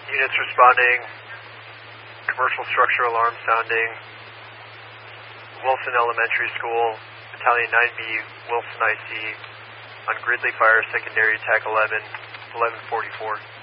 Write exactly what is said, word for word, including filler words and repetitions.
Units responding, commercial structure alarm sounding, Wilson Elementary School, Battalion nine B, Wilson I C, on Gridley Fire Secondary Attack eleven, eleven forty-four.